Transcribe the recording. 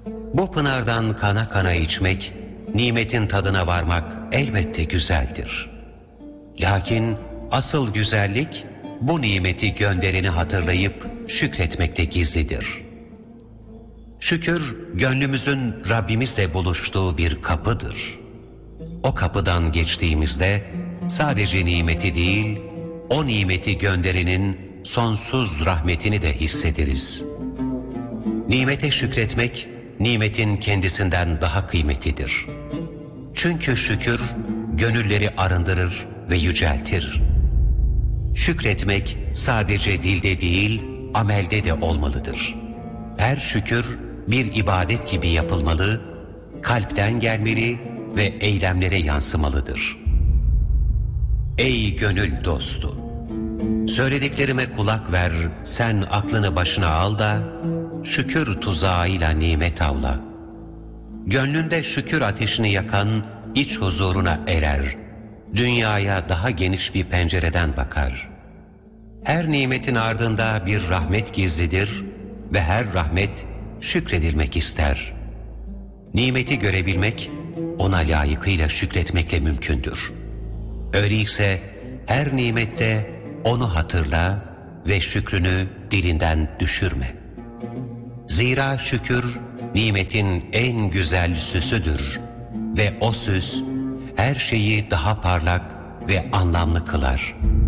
Bu pınardan kana kana içmek, nimetin tadına varmak elbette güzeldir. Lakin asıl güzellik, bu nimeti göndereni hatırlayıp şükretmekte gizlidir. Şükür, gönlümüzün Rabbimizle buluştuğu bir kapıdır. O kapıdan geçtiğimizde, sadece nimeti değil, o nimeti gönderenin sonsuz rahmetini de hissederiz. Nimete şükretmek, nimetin kendisinden daha kıymetlidir. Çünkü şükür, gönülleri arındırır ve yüceltir. Şükretmek sadece dilde değil, amelde de olmalıdır. Her şükür bir ibadet gibi yapılmalı, kalpten gelmeli ve eylemlere yansımalıdır. Ey gönül dostu! Söylediklerime kulak ver, sen aklını başına al da, şükür tuzağıyla nimet avla. Gönlünde şükür ateşini yakan iç huzuruna erer, dünyaya daha geniş bir pencereden bakar. Her nimetin ardında bir rahmet gizlidir ve her rahmet şükredilmek ister. Nimeti görebilmek, ona layıkıyla şükretmekle mümkündür. Öyleyse her nimette onu hatırla ve şükrünü dilinden düşürme. Zira şükür, nimetin en güzel süsüdür ve o süs, her şeyi daha parlak ve anlamlı kılar.